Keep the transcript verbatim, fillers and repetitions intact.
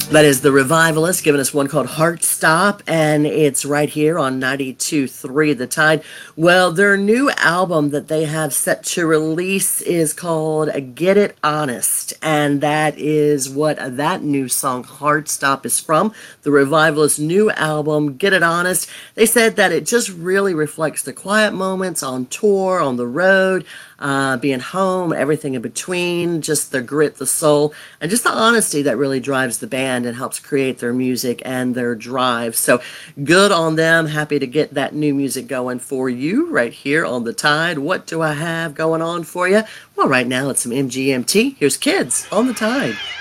That is the Revivalist giving us one called Heart Stop, and it's right here on ninety-two point three The Tide. Well, their new album that they have set to release is called Get It Honest, and that is what that new song Heart Stop is from. The Revivalist new album, Get It Honest. They said that it just really reflects the quiet moments on tour, on the road, uh, being home, everything in between, just the grit, the soul, and just the honesty that really drives the band and helps create their music and their drive. So good on them. Happy to get that new music going for you right here on The Tide. What do I have going on for you? Well, right now it's some M G M T. Here's Kids on The Tide.